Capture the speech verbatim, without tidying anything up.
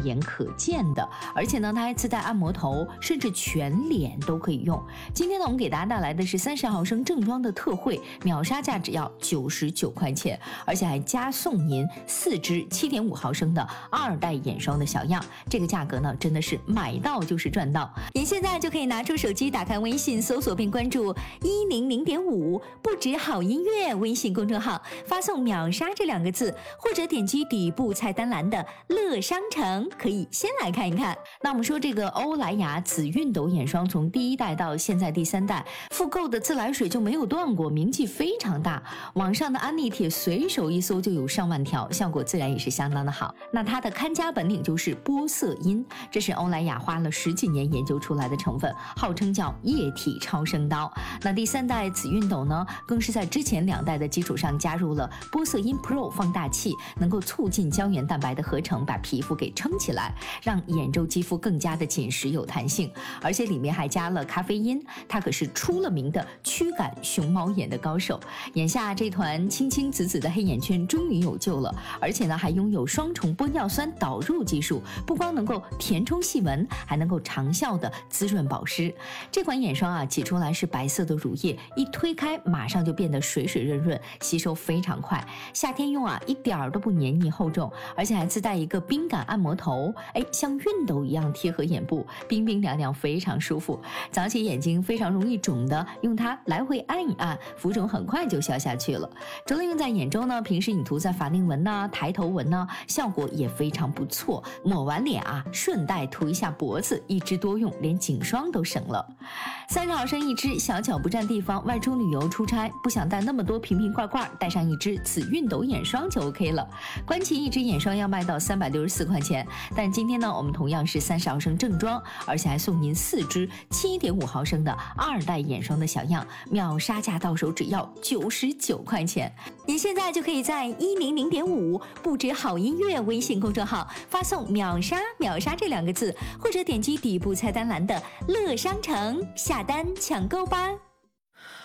眼可见的，而且呢，它还自带按摩头，甚至全脸都可以用。今天呢，我们给大家带来的是三十毫升正装的特惠，秒杀价只要九十九块钱，而且还加送您四支七点五毫升的二代眼霜的小样，这个价格呢，真的是买到就是赚到。您现在就可以拿出手机，打开微信搜索并关注一零零点五不止好音乐微信公众号，发送秒杀这两个字，或者点击底部菜单栏的乐商城，可以先来看一看。那我们说这个欧莱雅紫熨斗眼霜，从第一代到现在第三代，复购的自来水就没有断过，名气非常大，网上的安利帖随手一搜就有上万条，效果自然也是相当的好。那它的看家本领就是玻色因，这是欧莱雅花了十几年研究出来的成分，号称叫液体超声刀。那第三代紫熨斗呢，更是在之前两代的基础上加入了玻色因 Pro 放大器，能够促进胶原蛋白的合成，把皮肤给撑起来，让眼周肌肤更加的紧实有弹性，而且里面还加了咖啡因，它可是出了名的驱赶熊猫眼的高手。眼下这团青青紫紫的黑眼圈终于有救了，而且呢还拥有双重玻尿酸导入技术，不光能够填充细纹，还能够长效的滋润保湿。这款眼霜啊，挤出来是白色的乳液，一推开马上就变得水水润润，吸收非常快，夏天用啊一点儿都不黏腻厚重，而且还自带一个冰感按摩头，哎，像熨斗一样贴合眼部，冰冰凉凉，非常舒服。早起眼睛非常容易肿的，用它来回按一按，浮肿很快就消下去了。除了用在眼周呢，平时你涂在法令纹呐、抬头纹呐，效果也非常不错。抹完脸啊，顺带涂一下脖子，一支多用，连颈霜都省了。三十毫升一支，小巧不占地方，外出旅游出差不想带那么多瓶瓶罐罐，带上一支紫熨斗眼霜就 OK 了。关其一支眼霜要卖到三百六十四块钱，但今天呢，我们同样是三十毫升正装，而且还送您四支七点五毫升的二代眼霜的小样，秒杀价到手只要九十九块钱。您现在就可以在一零零点五不止好音乐微信公众号发送秒杀秒杀这两个字，或者点击底部菜单栏的乐商城下单抢购吧。